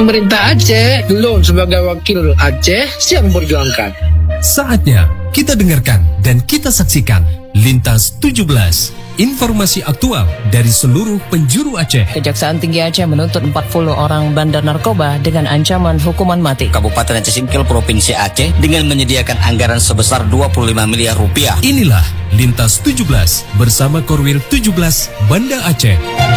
Pemerintah Aceh, lo sebagai wakil Aceh siap memperjuangkan. Saatnya kita dengarkan dan kita saksikan Lintas 17. Informasi aktual dari seluruh penjuru Aceh. Kejaksaan Tinggi Aceh menuntut 40 orang bandar narkoba dengan ancaman hukuman mati. Kabupaten Aceh Singkil Provinsi Aceh dengan menyediakan anggaran sebesar 25 miliar rupiah. Inilah Lintas 17 bersama Korwil 17 Banda Aceh.